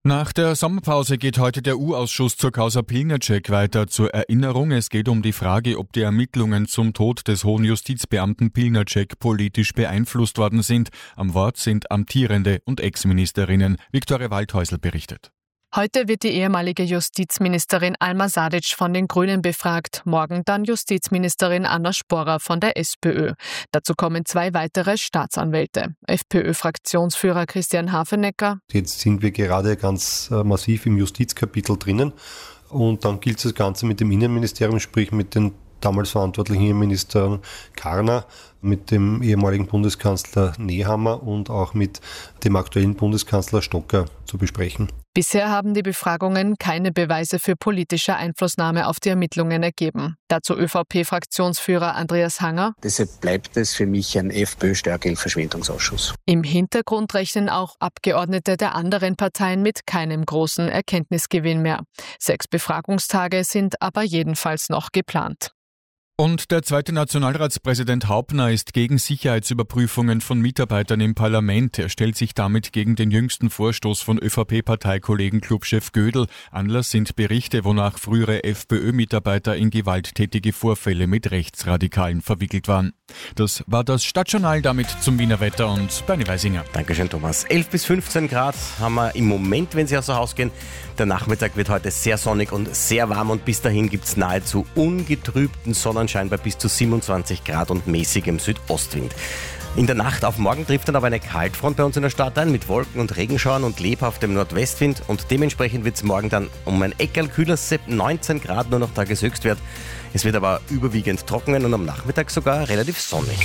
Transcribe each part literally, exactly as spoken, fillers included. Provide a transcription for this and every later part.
Nach der Sommerpause geht heute der U-Ausschuss zur Causa Pilnacek weiter. Zur Erinnerung, es geht um die Frage, ob die Ermittlungen zum Tod des hohen Justizbeamten Pilnacek politisch beeinflusst worden sind. Am Wort sind amtierende und Ex-Ministerinnen. Viktoria Waldhäusl berichtet. Heute wird die ehemalige Justizministerin Alma Sadic von den Grünen befragt, morgen dann Justizministerin Anna Sporrer von der SPÖ. Dazu kommen zwei weitere Staatsanwälte. FPÖ-Fraktionsführer Christian Hafenecker. Jetzt sind wir gerade ganz massiv im Justizkapitel drinnen und dann gilt das Ganze mit dem Innenministerium, sprich mit den damals verantwortlichen Innenministern Karner, mit dem ehemaligen Bundeskanzler Nehammer und auch mit dem aktuellen Bundeskanzler Stocker zu besprechen. Bisher haben die Befragungen keine Beweise für politische Einflussnahme auf die Ermittlungen ergeben. Dazu ÖVP-Fraktionsführer Andreas Hanger. Deshalb bleibt es für mich ein FPÖ-Stärke-Verschwendungsausschuss. Im Hintergrund rechnen auch Abgeordnete der anderen Parteien mit keinem großen Erkenntnisgewinn mehr. Sechs Befragungstage sind aber jedenfalls noch geplant. Und der zweite Nationalratspräsident Hauptner ist gegen Sicherheitsüberprüfungen von Mitarbeitern im Parlament. Er stellt sich damit gegen den jüngsten Vorstoß von ÖVP-Parteikollegen Clubchef Gödel. Anlass sind Berichte, wonach frühere FPÖ-Mitarbeiter in gewalttätige Vorfälle mit Rechtsradikalen verwickelt waren. Das war das Stadtjournal, damit zum Wiener Wetter und Bernie Weisinger. Dankeschön, Thomas. elf bis fünfzehn Grad haben wir im Moment, wenn Sie außer Haus gehen. Der Nachmittag wird heute sehr sonnig und sehr warm und bis dahin gibt es nahezu ungetrübten Sonnenschein bei bis zu siebenundzwanzig Grad und mäßigem Südostwind. In der Nacht auf morgen trifft dann aber eine Kaltfront bei uns in der Stadt ein mit Wolken und Regenschauern und lebhaftem Nordwestwind und dementsprechend wird es morgen dann um ein Eckerl kühler, neunzehn Grad nur noch Tageshöchstwert. Es wird aber überwiegend trocken und am Nachmittag sogar relativ sonnig.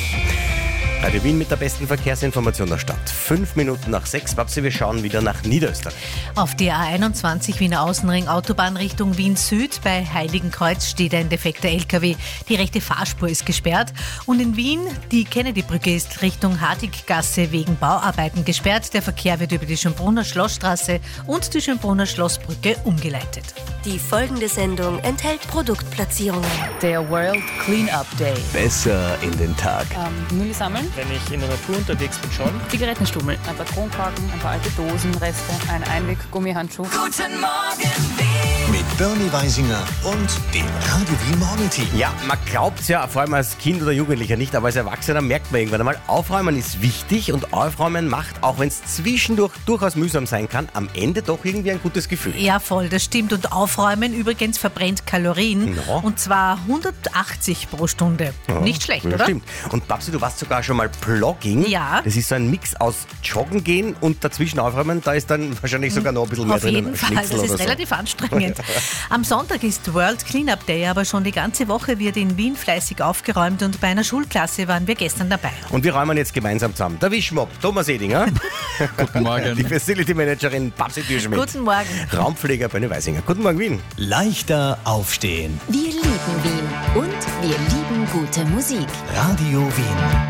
Radio Wien mit der besten Verkehrsinformation der Stadt. Fünf Minuten nach sechs, Babsi, wir schauen wieder nach Niederösterreich. Auf der A einundzwanzig Wiener Außenring Autobahn Richtung Wien Süd bei Heiligenkreuz steht ein defekter L K W. Die rechte Fahrspur ist gesperrt. Und in Wien, die Kennedy-Brücke ist Richtung Hartiggasse wegen Bauarbeiten gesperrt. Der Verkehr wird über die Schönbrunner Schlossstraße und die Schönbrunner Schlossbrücke umgeleitet. Die folgende Sendung enthält Produktplatzierungen. Der World Cleanup Day. Besser in den Tag. Ähm, Müll sammeln. Wenn ich in der Natur unterwegs bin, schon. Zigarettenstummel. Ein paar Kronkorken, ein paar alte Dosenreste, ein Einweg-Gummihandschuh. Guten Morgen, Wien! Mit Bernie Weisinger und dem Radio Wien Morgenteam. Ja, man glaubt es ja, vor allem als Kind oder Jugendlicher nicht, aber als Erwachsener merkt man irgendwann einmal, Aufräumen ist wichtig und Aufräumen macht, auch wenn es zwischendurch durchaus mühsam sein kann, am Ende doch irgendwie ein gutes Gefühl. Ja, voll, das stimmt. Und Aufräumen übrigens verbrennt Kalorien. Ja. Und zwar hundertachtzig pro Stunde. Ja, Nicht schlecht, ja, oder? Stimmt. Und Babsi, du warst sogar schon mal Plogging. Ja. Das ist so ein Mix aus Joggen gehen und dazwischen aufräumen. Da ist dann wahrscheinlich sogar noch ein bisschen mehr Auf drin. jeden Fall, das ist relativ so. anstrengend. Am Sonntag ist World Cleanup Day, aber schon die ganze Woche wird in Wien fleißig aufgeräumt und bei einer Schulklasse waren wir gestern dabei. Und wir räumen jetzt gemeinsam zusammen. Der Wischmopp, Thomas Edinger. Guten Morgen. Die Facility Managerin Babsi Dürschmidt. Guten Morgen. Raumpfleger Bernie Weisinger. Guten Morgen, Wien. Leichter aufstehen. Wir lieben Wien und wir lieben gute Musik. Radio Wien.